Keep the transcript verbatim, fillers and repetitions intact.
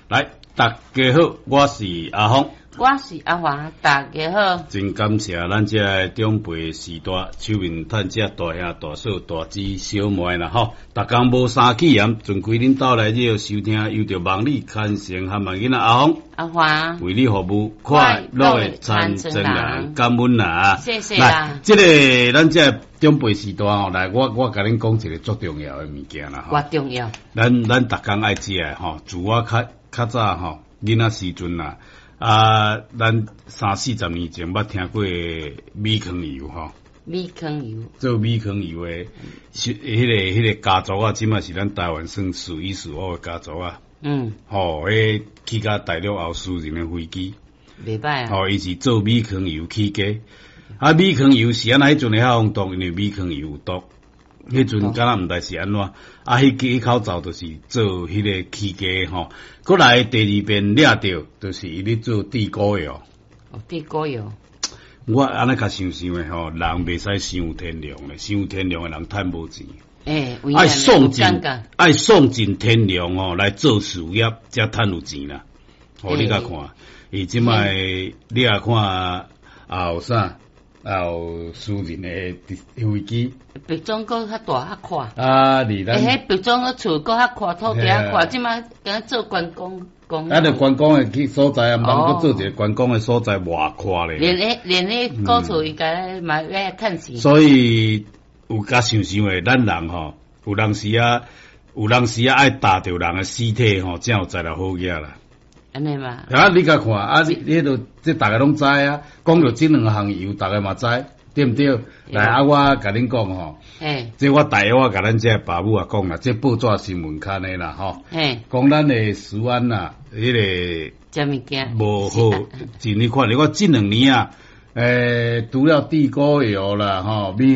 来，大家好，我是阿峰。 我是阿华，大家好。 真感谢咱这个长辈时代手面趁这大兄大嫂大姊小妹啦吼，逐工无三起盐，尽归恁斗来这收听，又着望你牵成和万囡仔阿峰、 阿华为你服务，快乐的参政人，感恩啦！ 谢谢啦。 这个咱这个长辈时代吼，来我我甲恁讲一个足重要的物件啦吼。 偌重要？ 咱咱逐工爱食的吼，自我较较早吼，囡仔时阵啦。啊，咱三四十年前捌听过米糠油吼， 米糠油做米糠油的，是迄个迄个家族啊，即嘛是咱台湾算数一数二的家族啊。 嗯， 吼，迄去甲大陆后私人的飞机， 袂歹啊。 吼，伊是做米糠油起家，啊，米糠油是安那迄阵的遐风毒，因为米糠油有毒。迄阵敢若毋知是安怎，啊，迄迄口罩就是做迄个起家吼，过来第二遍掠着，就是伊咧做地沟油。 哦，地沟油。 我安尼较想想诶吼，人袂使伤天良咧，伤天良诶人趁无钱。 诶、欸， 爱送尽，爱送尽天良哦，来做事业，才趁有钱啦。哦，欸、你甲看，伊即摆你也看后啥？后私人诶飞机， 别种阁较大较宽。 啊，离咱诶，迄别种个厝阁较宽，土地较宽，即摆敢做观光公。 啊，着观光诶去所在啊，茫阁做一个观光诶所在，偌宽咧。 连迄连迄古厝伊甲嘛要趁钱。 所以有甲想想诶，咱人吼，有当时啊，有当时啊，爱踏着人诶尸体吼，才有才来好嘢啦。 安尼嘛？ 啊，你甲看啊，你你都这大家拢知啊。讲到这两项油，大家嘛知，对毋对？来啊，我甲恁讲吼， 诶， 这我大约我甲咱这爸母啊讲啦，这报纸新闻刊诶啦吼， 诶， 讲咱诶食安啦，迄、那个食物件无好，真你看，你看这两年啊，诶，除了地沟油啦吼，米